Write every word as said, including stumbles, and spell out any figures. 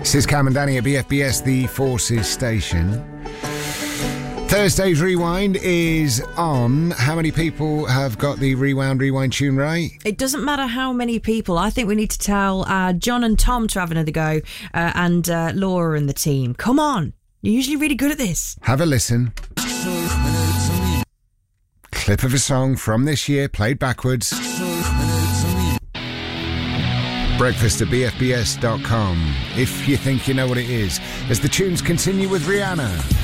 This is Cam and Danny at B F B S, the Forces station. Thursday's Rewind is on. How many people have got the Rewound Rewind tune right? It doesn't matter how many people. I think we need to tell uh, John and Tom to have another go, uh, and uh, Laura and the team. Come on. You're usually really good at this. Have a listen. Clip of a song from this year, played backwards. Breakfast at B F B S dot com, if you think you know what it is, as the tunes continue with Rihanna.